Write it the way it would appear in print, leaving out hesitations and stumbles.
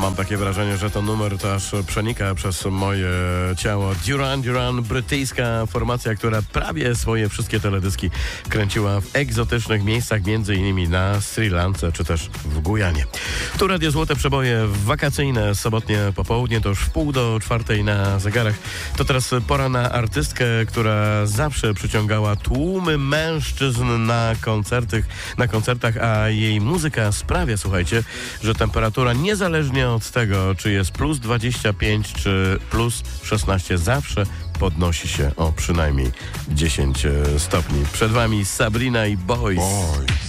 Mam takie wrażenie, że ten numer to aż przenika przez moje ciało. Duran Duran, brytyjska formacja, która prawie swoje wszystkie teledyski kręciła w egzotycznych miejscach, między innymi na Sri Lance czy też w Gujanie. Tu Radio Złote Przeboje wakacyjne, sobotnie popołudnie, to już 3:30 na zegarach. To teraz pora na artystkę, która zawsze przyciągała tłumy mężczyzn na koncertach, a jej muzyka sprawia, słuchajcie, że temperatura niezależnie od tego, czy jest plus 25 czy plus 16, zawsze podnosi się o przynajmniej 10 stopni. Przed wami Sabrina i Boys.